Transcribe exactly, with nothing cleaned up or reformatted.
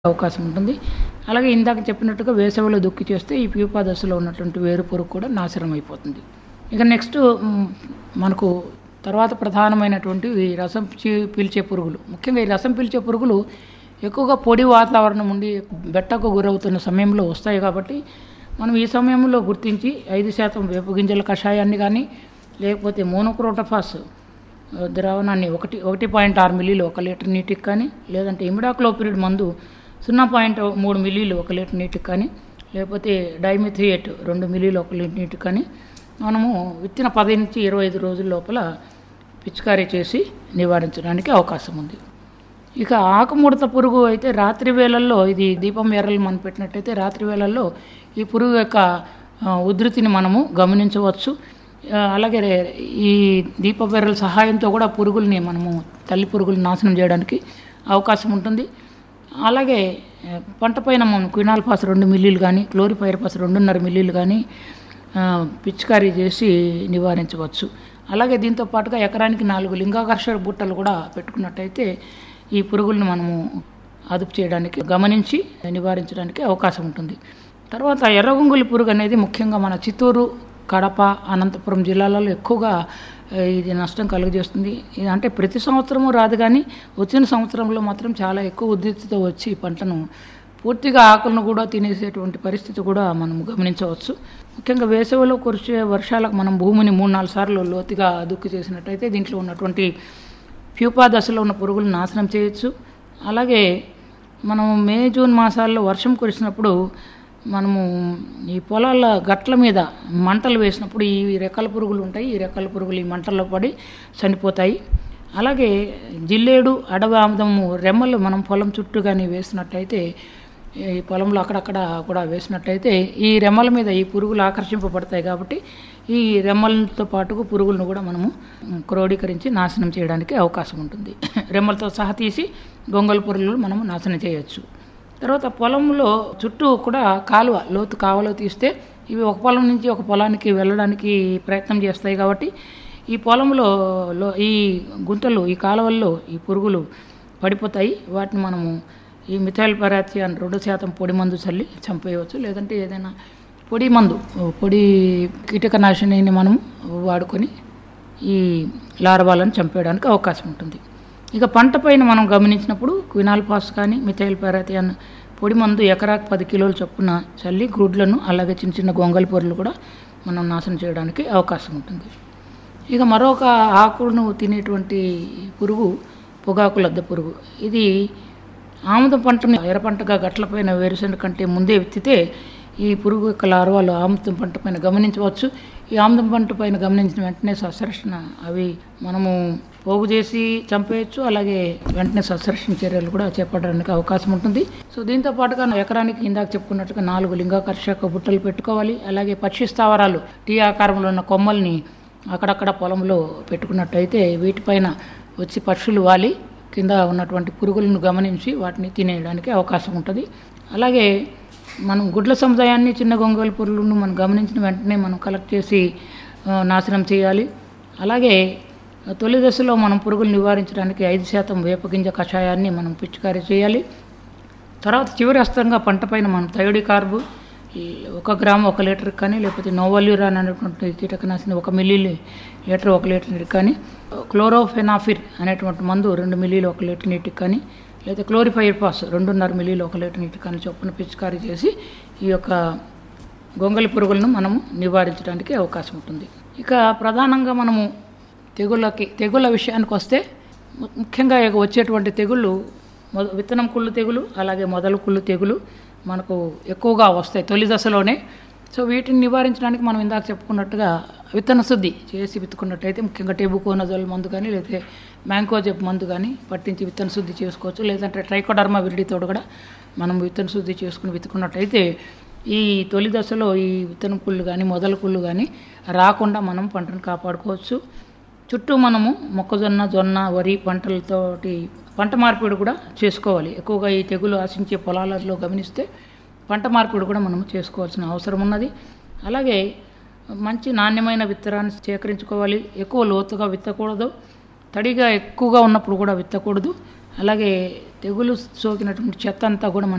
అవకాశం ఉంటుంది. అలాగే ఇందాక చెప్పినట్టుగా వేసవిలో దుక్కి చేస్తే ఈ ప్యూపా దశలో ఉన్నటువంటి వేరు పురుగు కూడా నాశనం అయిపోతుంది. ఇక నెక్స్ట్ మ్, మనకు తర్వాత ప్రధానమైనటువంటి ఈ రసం చీ- పీల్చే పురుగులు. ముఖ్యంగా ఈ రసం పీల్చే పురుగులు ఎక్కువగా పొడి వాతావరణం ఉండి బెట్టకు గురవుతున్న సమయంలో వస్తాయి కాబట్టి మనం ఈ సమయంలో గుర్తించి ఐదు శాతం వేప గింజల కషాయాన్ని కానీ లేకపోతే మోనోక్రోటోఫాస్ ద్రావణాన్ని ఒకటి ఒకటి పాయింట్ ఆరు మిల్లీలు ఒక లీటర్ నీటికి కానీ లేదంటే ఇమిడాక్లోపిరిడ్ మందు సున్నా పాయింట్ మూడు మిల్లీలు ఒక లీటర్ నీటికి కానీ లేకపోతే డైమిథియేట్ రెండు మిల్లీలు ఒక లీటర్ నీటికి కానీ మనము విత్తిన పది నుంచి ఇరవై ఐదు రోజుల లోపల పిచికారీ చేసి నివారించడానికి అవకాశం ఉంది. ఇక ఆకుముడత పురుగు అయితే రాత్రి వేళల్లో ఇది దీపం ఎర్రలు మనం పెట్టినట్టయితే రాత్రి వేళల్లో ఈ పురుగు యొక్క ఆ, ఉధృతిని మనము గమనించవచ్చు. ఆ, అలాగే రే- ఈ దీపవెర్రల సహాయంతో కూడా పురుగుల్ని మనము తల్లి పురుగుల్ని నాశనం చేయడానికి అవకాశం ఉంటుంది. అలాగే ఆ, పంట పైన మనం క్వినాల్పాస్ రెండు మిల్లీలు కానీ క్లోరిపైరపాస్ రెండున్నర మిల్లీలు కానీ ఆ, పిచికారీ చేసి నివారించవచ్చు. అలాగే దీంతో పాటుగా ఎకరానికి నాలుగు లింగాకర్షక బుట్టలు కూడా పెట్టుకున్నట్టయితే ఈ పురుగుల్ని మనము అదుపు చేయడానికి గమనించి నివారించడానికి అవకాశం ఉంటుంది. తర్వాత ఎర్రగొంగులి పురుగు అనేది ముఖ్యంగా మన చిత్తూరు, కడప, అనంతపురం జిల్లాలలో ఎక్కువగా ఆ, ఇది నష్టం కలుగజేస్తుంది. ఇది అంటే ప్రతి సంవత్సరము రాదు కానీ వచ్చిన సంవత్సరంలో మాత్రం చాలా ఎక్కువ ఉధృతితో వచ్చి ఈ పంటను పూర్తిగా ఆకులను కూడా తినేసేటువంటి పరిస్థితి కూడా మనం గమనించవచ్చు. ముఖ్యంగా వేసవిలో కురిసే వర్షాలకు మనం భూమిని మూడు నాలుగు సార్లు లోతుగా దుక్కి చేసినట్టయితే దీంట్లో ఉన్నటువంటి ప్యూపా దశలో ఉన్న పురుగులను నాశనం చేయొచ్చు. అలాగే మనం మే జూన్ మాసాల్లో వర్షం కురిసినప్పుడు మనము ఈ పొలాల గట్ల మీద మంటలు వేసినప్పుడు ఈ రెక్కల పురుగులు ఉంటాయి. ఈ రెక్కల పురుగులు ఈ మంటల్లో పడి చనిపోతాయి. అలాగే జిల్లేడు, అడవి ఆముదము రెమ్మలు మనం పొలం చుట్టూ కానీ వేసినట్టయితే ఈ పొలంలో అక్కడక్కడ కూడా వేసినట్టయితే ఈ రెమ్మల మీద ఈ పురుగులు ఆకర్షింపబడతాయి కాబట్టి ఈ రెమ్మలతో పాటుగా పురుగులను కూడా మనము క్రోడీకరించి నాశనం చేయడానికి అవకాశం ఉంటుంది. రెమ్మలతో సహా తీసి గొంగళి పురుగులు మనము నాశనం చేయొచ్చు. తర్వాత పొలంలో చుట్టూ కూడా కాలువ లోతు కాలువ తీస్తే ఇవి ఒక పొలం నుంచి ఒక పొలానికి వెళ్ళడానికి ప్రయత్నం చేస్తాయి కాబట్టి ఈ పొలంలో లో- ఈ గుంతలు ఈ కాలువల్లో ఈ పురుగులు పడిపోతాయి. వాటిని మనము ఈ మిథైల్ పరాథియాన్ రెండు శాతం పొడి మందు చల్లి చంపేయవచ్చు. లేదంటే ఏదైనా పొడి మందు పొడి కీటకనాశినిని మనము వాడుకొని ఈ లార్వాలను చంపేయడానికి అవకాశం ఉంటుంది. ఇక పంట పైన మనం గమనించినప్పుడు క్వినాల్పాస్ కానీ మిథైల్ పారాథియాన్ పొడి మందు ఎకరాకు పది కిలోల చొప్పున చల్లి గ్రుడ్లను అలాగే చిన్న చిన్న గొంగళి పొరలు కూడా మనం నాశనం చేయడానికి అవకాశం ఉంటుంది. ఇక మరొక ఆకులను తినేటువంటి పురుగు పొగాకు లద్ద పురుగు. ఇది ఆముదం పంటను ఎర్ర పంటగా గట్లపైన వేరుశెనగ కంటే ముందే విత్తితే ఈ పురుగు యొక్క లార్వాలు ఆముదం పంట పైన గమనించవచ్చు. ఈ ఆముదం పంట పైన గమనించిన వెంటనే సస్యరక్షణ అవి మనము పోగు చేసి చంపేయచ్చు. అలాగే వెంటనే సస్యరక్షణ చర్యలు కూడా చేపట్టడానికి అవకాశం ఉంటుంది. సో దీంతో పాటుగా ఎకరానికి ఇందాక చెప్పుకున్నట్టుగా నాలుగు లింగాకర్షక బుట్టలు పెట్టుకోవాలి. అలాగే పక్షి స్థావరాలు టీ ఆకారంలో ఉన్న కొమ్మల్ని అక్కడక్కడ పొలంలో పెట్టుకున్నట్టయితే వీటిపైన వచ్చి పక్షులు వాలి కింద ఉన్నటువంటి పురుగులను గమనించి వాటిని తినేయడానికి అవకాశం ఉంటుంది. అలాగే మనం గుడ్ల సముదాయాన్ని చిన్న గొంగళి పురుగులను మనం గమనించిన వెంటనే మనం కలెక్ట్ చేసి ఆ, నాశనం చేయాలి. అలాగే తొలి దశలో మనం పురుగులు నివారించడానికి ఐదు శాతం వేపగింజ కషాయాన్ని మనం పిచికారీ చేయాలి. తర్వాత చివరి అస్త్రంగా పంట పైన మనం థయోడి కార్బు ఈ ఒక గ్రాము ఒక లీటర్కి కానీ లేకపోతే నోవల్యూరాన్ అనేటువంటి కీటకనాశిని ఒక మిల్లీ లీటర్ ఒక లీటర్ నీటికి కానీ క్లోరోఫెనాఫిర్ అనేటువంటి మందు రెండు మిల్లీలు ఒక లీటర్ నీటికి కానీ లేదా క్లోరిఫైర్పాస్ రెండున్నర మిల్లీలు ఒక లీటర్ నీటికి కానీ చొప్పున పిచికారీ చేసి ఈ యొక్క గొంగళి పురుగులను మనము నివారించడానికి అవకాశం ఉంటుంది. ఇక ప్రధానంగా మనము తెగుళ్ళకి తెగుళ్ళ విషయానికి వస్తే ము- ముఖ్యంగా ఇక వచ్చేటువంటి తెగుళ్ళు మొద విత్తనం కుళ్ళు తెగులు అలాగే మొదలు కుళ్ళు తెగులు మనకు ఎక్కువగా వస్తాయి తొలి దశలోనే. సో వీటిని నివారించడానికి మనం ఇందాక చెప్పుకున్నట్టుగా విత్తన శుద్ధి చేసి విత్తుకున్నట్టయితే ముఖ్యంగా టెబుకోనజోల్ మందు కానీ లేకపోతే మ్యాంకోజెబ్ మందు కానీ పట్టించి విత్తన శుద్ధి చేసుకోవచ్చు. లేదంటే ట్రైకోడర్మా విరిడితో కూడా మనం విత్తన శుద్ధి చేసుకుని విత్తుకున్నట్టయితే ఈ తొలి దశలో ఈ విత్తనం కుళ్ళు కానీ మొదల కుళ్ళు కానీ రాకుండా మనం పంటను కాపాడుకోవచ్చు. చుట్టూ మనము మొక్కజొన్న, జొన్న, వరి పంటలతోటి పంట మార్పిడి కూడా చేసుకోవాలి. ఎక్కువగా ఈ తెగులు ఆశించే పొలాలలో గమనిస్తే పంట మార్పిడి కూడా మనం చేసుకోవాల్సిన అవసరం ఉన్నది. అలాగే మంచి నాణ్యమైన విత్తనాన్ని సేకరించుకోవాలి. ఎక్కువ లోతుగా విత్తకూడదు. తడిగా ఎక్కువగా ఉన్నప్పుడు కూడా విత్తకూడదు. అలాగే తెగులు సోకినటువంటి చెత్త అంతా కూడా మనం